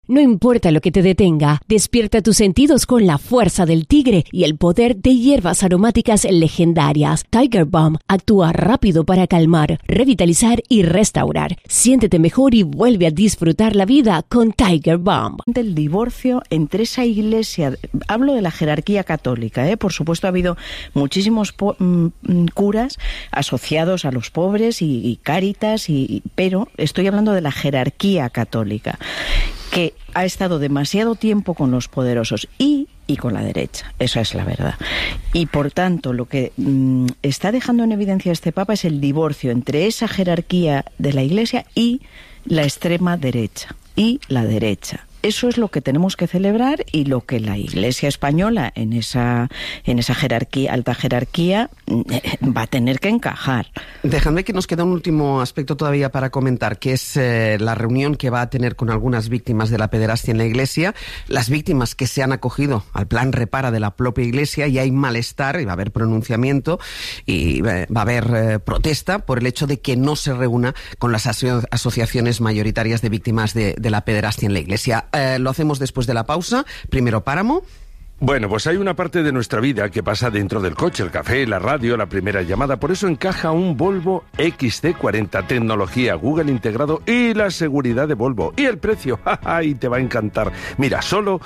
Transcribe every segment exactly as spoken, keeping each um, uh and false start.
No importa lo que te detenga, despierta tus sentidos con la fuerza del tigre y el poder de hierbas aromáticas legendarias. Tiger Balm actúa rápido para calmar, revitalizar y restaurar. Siéntete mejor y vuelve a disfrutar la vida con Tiger Balm. El divorcio entre esa iglesia, hablo de la jerarquía católica, ¿eh? Por supuesto ha habido muchísimos po- curas asociados a los pobres y, y Cáritas, y, pero estoy hablando de la jerarquía católica, que ha estado demasiado tiempo con los poderosos y, y con la derecha. Esa es la verdad. Y por tanto, lo que mmm, está dejando en evidencia este Papa es el divorcio entre esa jerarquía de la Iglesia y la extrema derecha. Y la derecha. Eso es lo que tenemos que celebrar y lo que la Iglesia española en esa en esa jerarquía, alta jerarquía, va a tener que encajar. Dejadme que nos queda un último aspecto todavía para comentar, que es eh, la reunión que va a tener con algunas víctimas de la pederastia en la Iglesia, las víctimas que se han acogido al plan Repara de la propia Iglesia, y hay malestar y va a haber pronunciamiento y va a haber eh, protesta por el hecho de que no se reúna con las aso- asociaciones mayoritarias de víctimas de, de la pederastia en la Iglesia. Eh, lo hacemos después de la pausa. Primero Páramo. Bueno, pues hay una parte de nuestra vida que pasa dentro del coche, el café, la radio, la primera llamada. Por eso encaja un Volvo X C cuarenta, tecnología Google integrado y la seguridad de Volvo. Y el precio, jaja, y te va a encantar. Mira, solo...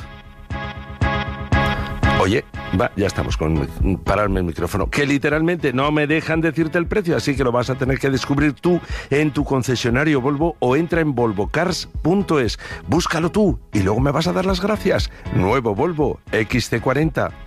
Oye, va, ya estamos con pararme el micrófono, que literalmente no me dejan decirte el precio, así que lo vas a tener que descubrir tú en tu concesionario Volvo o entra en volvo cars punto es. Búscalo tú y luego me vas a dar las gracias. Nuevo Volvo X C cuarenta.